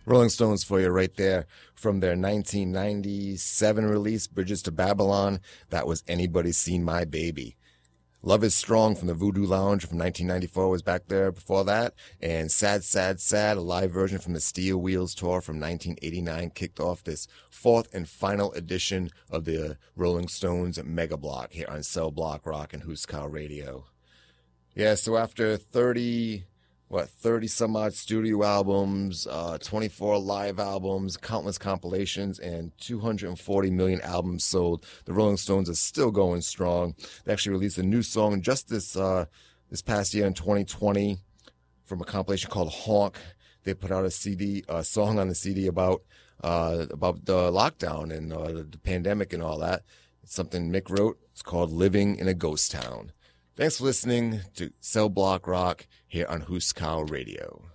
Rolling Stones for you right there from their 1997 release, Bridges to Babylon. That was Anybody Seen My Baby. Love is Strong from the Voodoo Lounge from 1994 was back there before that. And Sad, Sad, Sad, a live version from the Steel Wheels Tour from 1989, kicked off this fourth and final edition of the Rolling Stones Mega Block here on Cell Block Rock and Huskow Radio. Yeah, so after 30 some odd studio albums, 24 live albums, countless compilations, and 240 million albums sold, the Rolling Stones are still going strong. They actually released a new song just this past year in 2020 from a compilation called Honk. They put out a song on the CD about the lockdown and the pandemic and all that. It's something Mick wrote. It's called Living in a Ghost Town. Thanks for listening to Cell Block Rock here on Huskow Radio.